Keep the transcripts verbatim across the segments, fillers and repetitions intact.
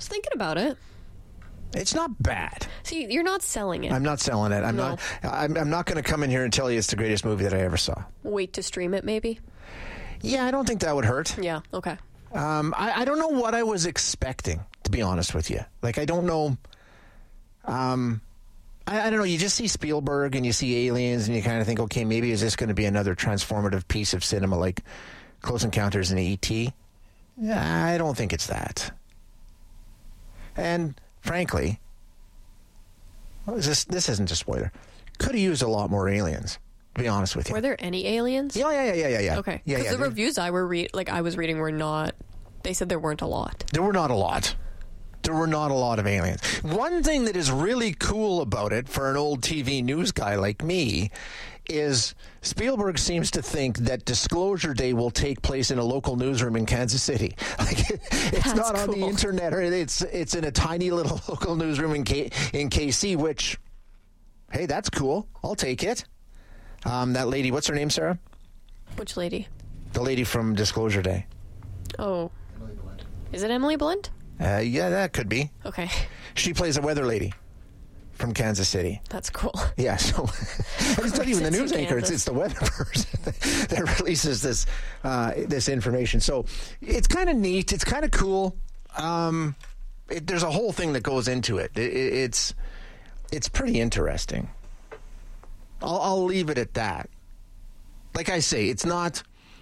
was thinking about it. It's not bad. See, you're not selling it. I'm not selling it. I'm No. not. I'm, I'm not going to come in here and tell you it's the greatest movie that I ever saw. Wait to stream it, maybe? Yeah, I don't think that would hurt. Yeah, okay. Um, I, I don't know what I was expecting, to be honest with you. Like, I don't know. Um, I, I don't know. You just see Spielberg and you see aliens and you kind of think, okay, maybe is this going to be another transformative piece of cinema like Close Encounters and E T? Yeah, I don't think it's that. And frankly, well, this this isn't a spoiler. Could have used a lot more aliens. To be honest with you. Were there any aliens? Yeah, yeah, yeah, yeah, yeah. yeah. Okay. Yeah, Because yeah. the There, reviews I were re- like I was reading were not. They said there weren't a lot. there were not a lot. There were not a lot of aliens. One thing that is really cool about it for an old T V news guy like me is Spielberg seems to think that Disclosure Day will take place in a local newsroom in Kansas City. Like it's That's not on the cool. internet, or it's it's in a tiny little local newsroom in K, in K C. Which, hey, that's cool. I'll take it. Um, that lady, what's her name, Sarah? Which lady? The lady from Disclosure Day. Oh. Is it Emily Blunt? Uh, yeah, that could be. Okay. She plays a weather lady from Kansas City. That's cool. Yeah, so it's not even the It's in news anchor; it's, Kansas. it's the weather person that releases this uh, this information. So it's kind of neat. It's kind of cool. Um, it, there's a whole thing that goes into it. it, it it's it's pretty interesting. I'll, I'll leave it at that. Like I say, it's not.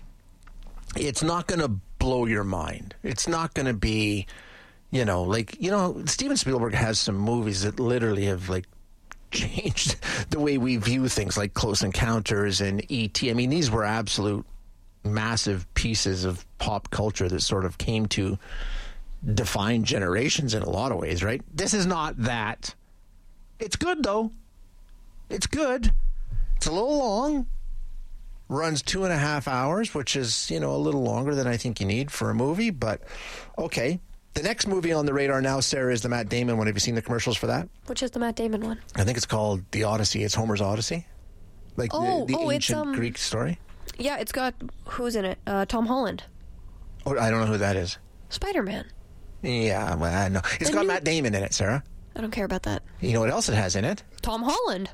It's not going to blow your mind. It's not going to be. You know, like, you know, Steven Spielberg has some movies that literally have, like, changed the way we view things, like Close Encounters and E T. I mean, these were absolute massive pieces of pop culture that sort of came to define generations in a lot of ways, right? This is not that. It's good, though. It's good. It's a little long. Runs two and a half hours, which is, you know, a little longer than I think you need for a movie, but okay. The next movie on the radar now, Sarah, is the Matt Damon one. Have you seen the commercials for that? Which is the Matt Damon one? I think it's called The Odyssey. It's Homer's Odyssey. Like Oh, the, the oh, it's, ancient um, Greek story. Yeah, it's got who's in it? Uh, Tom Holland, Oh, I don't know who that is. Spider-Man. Yeah, well, I know. It's The got new- Matt Damon in it, Sarah. I don't care about that. You know what else it has in it? Tom Holland.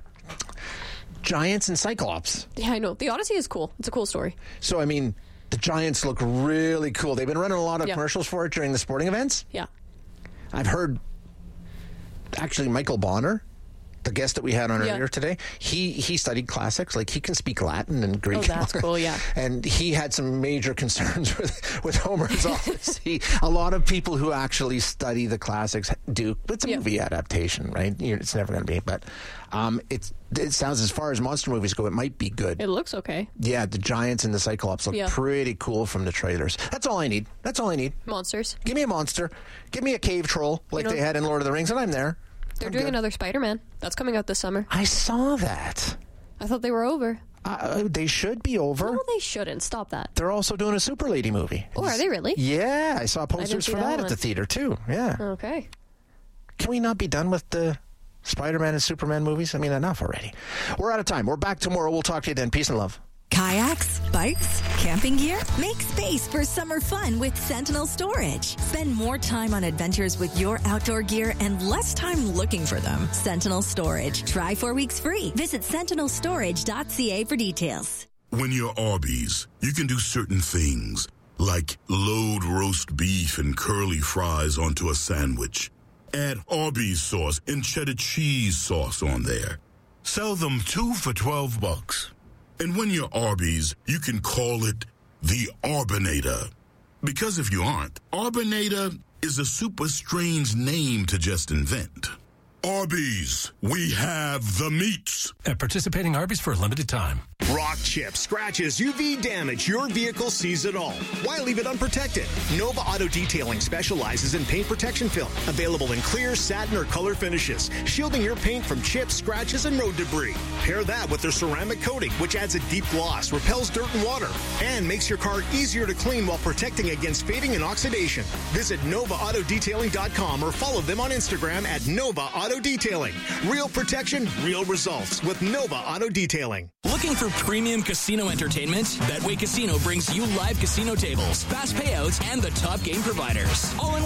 Giants and Cyclops. Yeah, I know. The Odyssey is cool. It's a cool story. So, I mean, the Giants look really cool. They've been running a lot of Yeah. commercials for it during the sporting events. Yeah. I've heard, actually, Michael Bonner, the guest that we had on Yeah. earlier today, he he studied classics. Like, he can speak Latin and Greek. Oh, that's cool, yeah. And he had some major concerns with, with Homer's Odyssey. A lot of people who actually study the classics do. It's a Yeah. movie adaptation, right? You- It's never going to be. But um, it's, it sounds, as far as monster movies go, it might be good. It looks okay. Yeah, the Giants and the Cyclops look Yeah. pretty cool from the trailers. That's all I need. That's all I need. Monsters. Give me a monster. Give me a cave troll like You know- they had in Lord of the Rings, and I'm there. They're I'm doing good. another Spider-Man. That's coming out this summer. I saw that. I thought they were over. Uh, they should be over. No, they shouldn't. Stop that. They're also doing a Super Lady movie. Oh, are they really? Yeah, I saw posters see for that that, at one. the theater, too. Yeah. Okay. Can we not be done with the Spider-Man and Superman movies? I mean, enough already. We're out of time. We're back tomorrow. We'll talk to you then. Peace and love. Kayaks, bikes, camping gear? Make space for summer fun with Sentinel Storage. Spend more time on adventures with your outdoor gear and less time looking for them. Sentinel Storage. Try four weeks free. Visit sentinel storage dot c a for details. When you're Arby's, you can do certain things, like load roast beef and curly fries onto a sandwich. Add Arby's sauce and cheddar cheese sauce on there. Sell them two for twelve bucks. And when you're Arby's, you can call it the Arbinator. Because if you aren't, Arbinator is a super strange name to just invent. Arby's, we have the meats. At participating Arby's for a limited time. Rock chip, scratches, U V damage, your vehicle sees it all. Why leave it unprotected? Nova Auto Detailing specializes in paint protection film, available in clear, satin, or color finishes, shielding your paint from chips, scratches, and road debris. Pair that with their ceramic coating, which adds a deep gloss, repels dirt and water, and makes your car easier to clean while protecting against fading and oxidation. Visit nova auto detailing dot com or follow them on Instagram at Nova Auto Detailing. Real protection, real results with Nova Auto Detailing. Looking for premium casino entertainment? Betway Casino brings you live casino tables, fast payouts, and the top game providers. All in